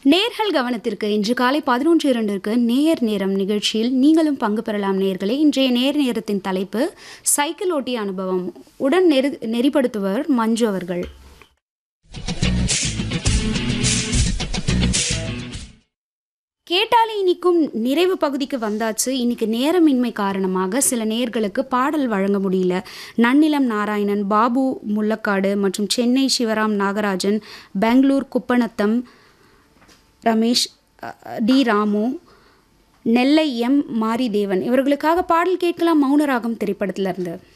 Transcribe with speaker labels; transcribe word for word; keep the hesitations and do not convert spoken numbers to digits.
Speaker 1: நேர்கள் கவனத்திற்கு இன்று காலை பதினொன்று இரண்டிற்கு நேயர் நேரம் நிகழ்ச்சியில் நீங்களும் பங்கு பெறலாம். நேயர்களே, இன்றைய நேர் நேரத்தின் தலைப்பு சைக்கிள் ஓட்டிய அனுபவம். உடன் நெறி நெறிப்படுத்துவர் மஞ்சு அவர்கள். கேட்டாலே இனிக்கும் நிறைவு பகுதிக்கு வந்தாச்சு. இன்னைக்கு நேரமின்மை காரணமாக சில நேயர்களுக்கு பாடல் வழங்க முடியல. நன்னிலம் நாராயணன், பாபு முள்ளக்காடு மற்றும் சென்னை சிவராம் நாகராஜன், பெங்களூர் குப்பநத்தம் ரமேஷ், டி ராமு, நெல்லை எம் மாரிதேவன் இவர்களுக்காக பாடல் கேட்கலாம். மௌனராகம் திரைப்படத்திலிருந்து.